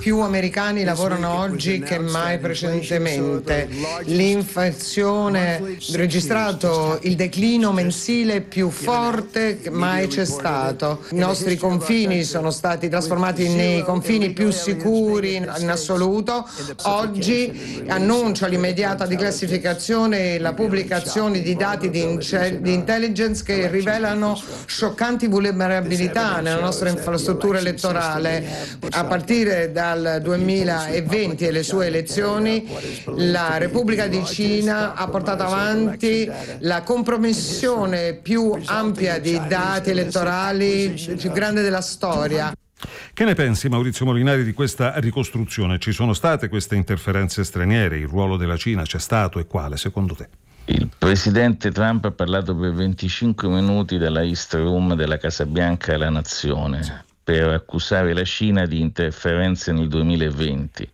Più americani lavorano oggi che mai precedentemente. L'inflazione ha registrato il declino mensile più forte che mai c'è stato. I nostri confini sono stati trasformati nei confini più sicuri in assoluto. Oggi annuncio l'immediata declassificazione e la pubblicazione di dati di intelligence che rivelano scioccanti vulnerabilità nella nostra infrastruttura elettorale. A partire dal 2020 e le sue elezioni, la Repubblica di Cina ha portato avanti la compromissione più ampia di dati elettorali più grande della storia. Che ne pensi, Maurizio Molinari, di questa ricostruzione? Ci sono state queste interferenze straniere? Il ruolo della Cina c'è stato e quale, secondo te? Il presidente Trump ha parlato per 25 minuti dalla East Room della Casa Bianca e la Nazione per accusare la Cina di interferenze nel 2020.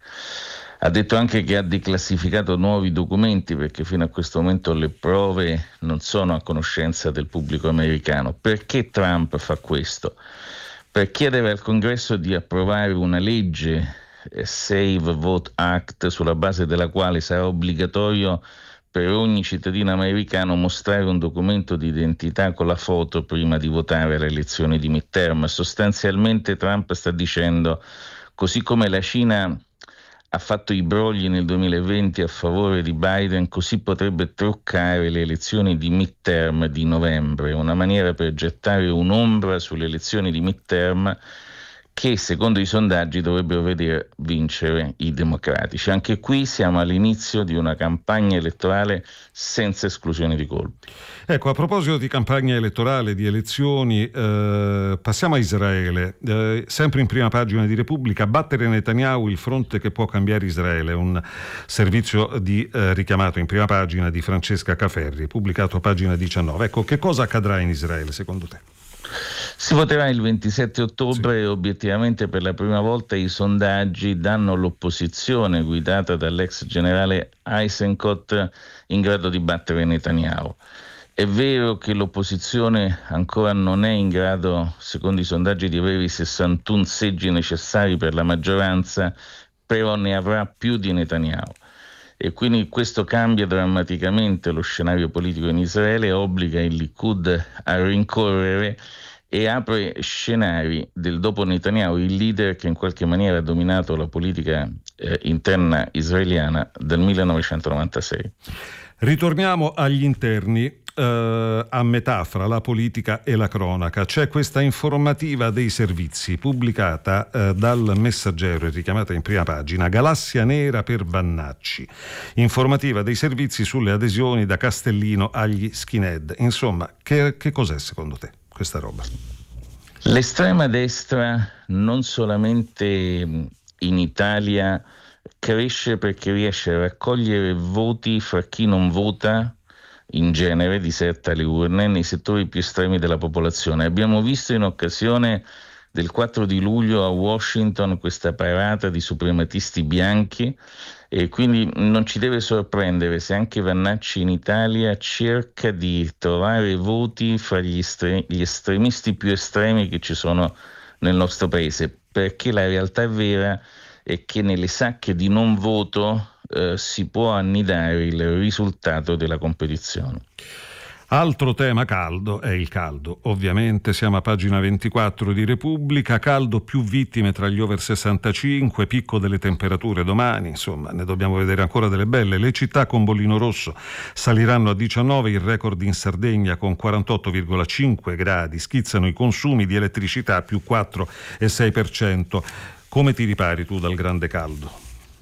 Ha detto anche che ha declassificato nuovi documenti perché fino a questo momento le prove non sono a conoscenza del pubblico americano. Perché Trump fa questo? Per chiedere al Congresso di approvare una legge, Save Vote Act, sulla base della quale sarà obbligatorio per ogni cittadino americano mostrare un documento di identità con la foto prima di votare alle elezioni di midterm. Sostanzialmente Trump sta dicendo, così come la Cina ha fatto i brogli nel 2020 a favore di Biden, così potrebbe truccare le elezioni di midterm di novembre, una maniera per gettare un'ombra sulle elezioni di midterm che secondo i sondaggi dovrebbero vedere vincere i democratici. Anche qui siamo all'inizio di una campagna elettorale senza esclusione di colpi. Ecco, a proposito di campagna elettorale, di elezioni, passiamo a Israele. Sempre in prima pagina di Repubblica, battere Netanyahu, il fronte che può cambiare Israele, un servizio richiamato in prima pagina di Francesca Caferri, pubblicato a pagina 19. Ecco, che cosa accadrà in Israele secondo te? Si voterà il 27 ottobre e obiettivamente per la prima volta i sondaggi danno l'opposizione guidata dall'ex generale Eisenkot in grado di battere Netanyahu. È vero che l'opposizione ancora non è in grado, secondo i sondaggi, di avere i 61 seggi necessari per la maggioranza, però ne avrà più di Netanyahu. E quindi questo cambia drammaticamente lo scenario politico in Israele, obbliga il Likud a rincorrere e apre scenari del dopo Netanyahu, il leader che in qualche maniera ha dominato la politica interna israeliana dal 1996. Ritorniamo agli interni. A metà fra la politica e la cronaca c'è questa informativa dei servizi pubblicata dal Messaggero e richiamata in prima pagina, galassia nera per Vannacci, informativa dei servizi sulle adesioni da Castellino agli skinhead. Insomma, che cos'è secondo te questa roba? L'estrema destra non solamente in Italia cresce perché riesce a raccogliere voti fra chi non vota, in genere diserta le urne nei settori più estremi della popolazione. Abbiamo visto in occasione del 4 di luglio a Washington questa parata di suprematisti bianchi e quindi non ci deve sorprendere se anche Vannacci in Italia cerca di trovare voti fra gli estremisti più estremi che ci sono nel nostro paese, perché la realtà vera è che nelle sacche di non voto si può annidare il risultato della competizione. Altro tema caldo è il caldo. Ovviamente siamo a pagina 24 di Repubblica, caldo, più vittime tra gli over 65, picco delle temperature domani, insomma ne dobbiamo vedere ancora delle belle. Le città con bollino rosso saliranno a 19, il record in Sardegna con 48,5 gradi, schizzano i consumi di elettricità più 4,6%. Come ti ripari tu dal grande caldo?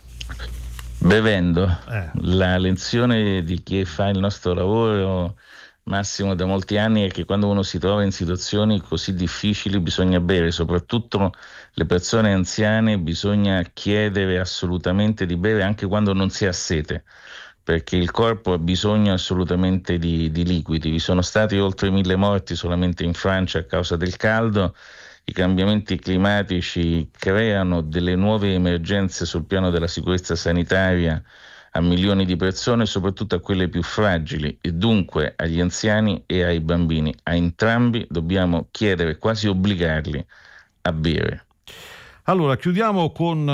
Bevendo. La lezione di chi fa il nostro lavoro, Massimo, da molti anni è che quando uno si trova in situazioni così difficili bisogna bere, soprattutto le persone anziane bisogna chiedere assolutamente di bere anche quando non si ha sete, perché il corpo ha bisogno assolutamente di liquidi. Vi sono stati oltre 1000 morti solamente in Francia a causa del caldo. I cambiamenti climatici creano delle nuove emergenze sul piano della sicurezza sanitaria a milioni di persone, soprattutto a quelle più fragili e dunque agli anziani e ai bambini. A entrambi dobbiamo chiedere, quasi obbligarli, a bere. Allora, chiudiamo con